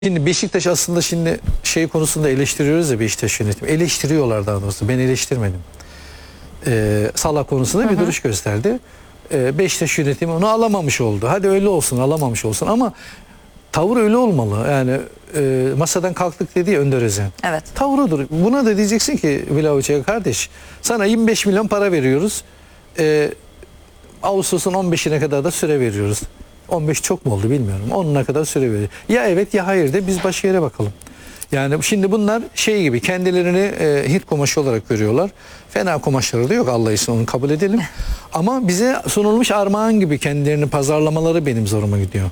Şimdi Beşiktaş aslında şimdi şey konusunda eleştiriyoruz ya, Beşiktaş yönetimi. Eleştiriyorlar daha doğrusu. Ben eleştirmedim. Salah konusunda bir duruş gösterdi. Beşiktaş yönetimi onu alamamış oldu. Hadi öyle olsun, alamamış olsun ama tavır öyle olmalı. Yani masadan kalktık dedi ya Önder Özen. Evet. Tavrıdır. Buna da diyeceksin ki Vlahovic'e, kardeş sana 25 milyon para veriyoruz. Ağustos'un 15'ine kadar da süre veriyoruz. 15 çok mu oldu bilmiyorum. 10'una kadar süre veriyor. Ya evet ya hayır de biz başka yere bakalım. Yani şimdi bunlar şey gibi kendilerini hit kumaşı olarak görüyorlar. Fena kumaşları da yok, Allah için onu kabul edelim. Ama bize sunulmuş armağan gibi kendilerini pazarlamaları benim zoruma gidiyor.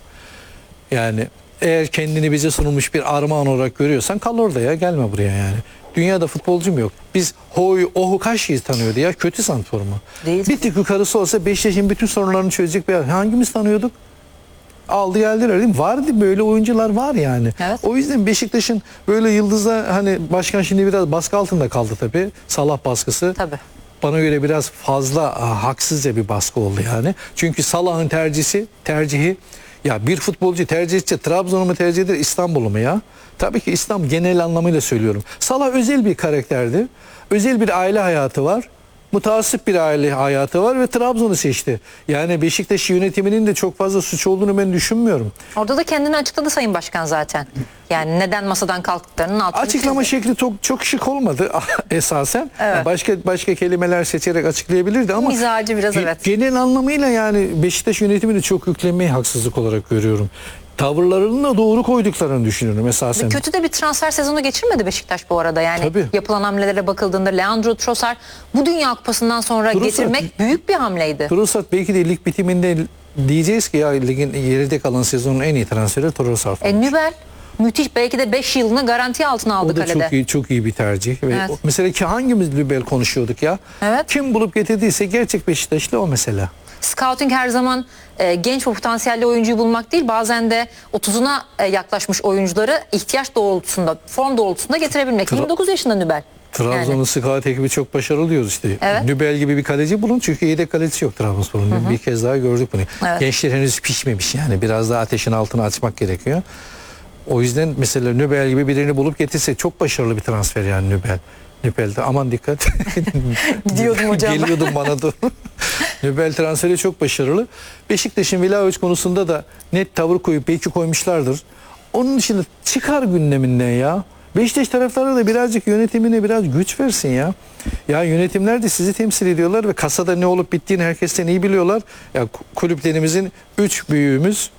Yani eğer kendini bize sunulmuş bir armağan olarak görüyorsan kal orada ya, gelme buraya yani. Dünyada futbolcu mu yok? Biz Ohu Kaşi'yi tanıyordu ya, kötü santrfor mu? Değil. Bir tık yukarısı olsa Beşiktaş'ın bütün sorunlarını çözecek bir hangimiz tanıyorduk? Aldı geldiler değil mi? Vardı, böyle oyuncular var yani. Evet. O yüzden Beşiktaş'ın böyle yıldızla, hani başkan şimdi biraz baskı altında kaldı tabii. Salah baskısı. Tabii. Bana göre biraz fazla haksızca bir baskı oldu yani. Çünkü Salah'ın tercihi ya, bir futbolcu tercih edecek Trabzon'u mu tercih eder, İstanbul'u mu ya? Tabii ki İstanbul, genel anlamıyla söylüyorum. Salah özel bir karakterdi. Özel bir aile hayatı var. Mutasip bir aile hayatı var ve Trabzon'u seçti. Yani Beşiktaş yönetiminin de çok fazla suç olduğunu ben düşünmüyorum. Orada da kendini açıkladı Sayın Başkan zaten. Yani neden masadan kalktıklarının altını Açıklama çizdi. şekli çok şık olmadı esasen. Evet. Başka kelimeler seçerek açıklayabilirdi ama Mizacı biraz, evet. genel anlamıyla yani Beşiktaş yönetimini çok yüklenmeyi haksızlık olarak görüyorum. Tavırlarını da doğru koyduklarını düşünüyorum esasen. Kötü de bir transfer sezonu geçirmedi Beşiktaş bu arada. Yani Tabii. yapılan hamlelere bakıldığında Leandro Trossard bu Dünya Kupası'ndan sonra Trossard- getirmek büyük bir hamleydi. Trossard belki de lig bitiminde diyeceğiz ki ya, ligin geride kalan sezonun en iyi transferi Trossard. Nübel müthiş, belki de 5 yılını garanti altına aldı O da kalede. çok iyi bir tercih. Ve Evet. mesela ki hangimiz Nübel konuşuyorduk ya? Evet. Kim bulup getirdiyse gerçek Beşiktaşlı o mesela. Scouting her zaman genç ve potansiyelli oyuncuyu bulmak değil, bazen de 30'una yaklaşmış oyuncuları ihtiyaç doğrultusunda, form doğrultusunda getirebilmek. 29 yaşında Nübel. Trabzon'un Yani. scout ekibi çok başarılı diyoruz işte. Evet. Nübel gibi bir kaleci bulun, çünkü yedek kalecisi yok Trabzonspor'un. Bir kez daha gördük bunu. Evet. Gençler henüz pişmemiş yani, biraz daha ateşin altını açmak gerekiyor. O yüzden mesela Nübel gibi birini bulup getirse çok başarılı bir transfer yani Nübel. Nübel'de aman dikkat. Gidiyordum hocam. Geliyordum bana da. Nübel transferi çok başarılı. Beşiktaş'ın Vlahovic konusunda da net tavır koyup belki koymuşlardır. Onun dışında çıkar gündeminden ya. Beşiktaş taraftarı da birazcık yönetimine biraz güç versin ya. Ya yönetimler de sizi temsil ediyorlar ve kasada ne olup bittiğini herkesten iyi biliyorlar. Ya kulüplerimizin 3 büyüğümüz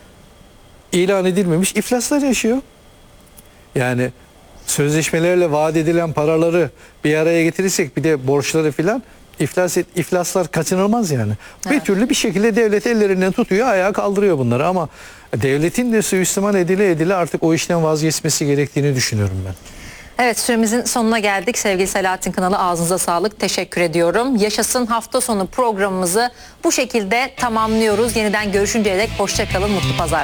ilan edilmemiş iflaslar yaşıyor. Yani sözleşmelerle vaat edilen paraları bir araya getirirsek, bir de borçları filan, iflaslar kaçınılmaz yani. Bir türlü bir şekilde devlet ellerinden tutuyor, ayağa kaldırıyor bunları ama devletin de suistimal edile artık o işten vazgeçmesi gerektiğini düşünüyorum ben. Evet, süremizin sonuna geldik. Sevgili Selahattin Kınalı, ağzınıza sağlık. Teşekkür ediyorum. Yaşasın hafta sonu programımızı bu şekilde tamamlıyoruz. Yeniden görüşünceye dek hoşça kalın, mutlu pazarlar.